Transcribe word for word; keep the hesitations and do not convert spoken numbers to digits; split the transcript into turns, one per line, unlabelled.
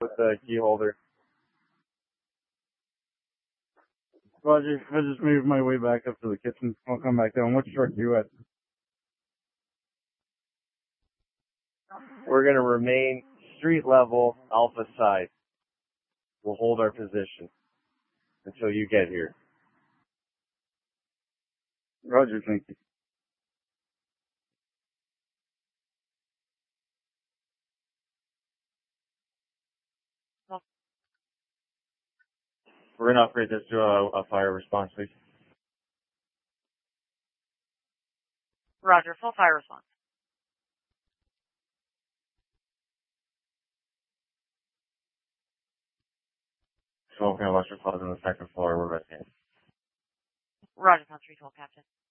with the key holder.
Roger, I just moved my way back up to the kitchen. I'll come back down. Which truck are you at?
We're going to remain street level, alpha side. We'll hold our position until you get here.
Roger, thank you.
We're going to upgrade this to a, a fire response, please.
Roger, full fire response.
Smoke and electric closet on the second floor. We're resting.
Roger, three twelve, Captain.